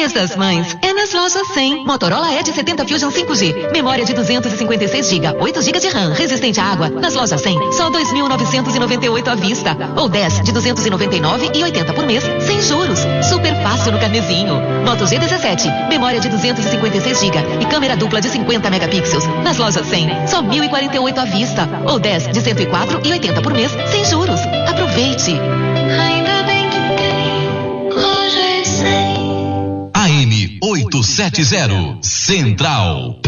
Mês das Mães é nas lojas 100. Motorola Edge 70 Fusion 5G. Memória de 256 GB, 8 GB de RAM, resistente à água. Nas lojas 100, só 2.998 à vista. Ou 10 de 299,80 por mês, sem juros. Super fácil no carnezinho. Moto G17, memória de 256 GB e câmera dupla de 50 megapixels. Nas lojas 100, só 1.048 à vista. Ou 10 de 104,80 por mês, sem juros. Aproveite. Ainda bem que tem lojas 100. AM 870, Central.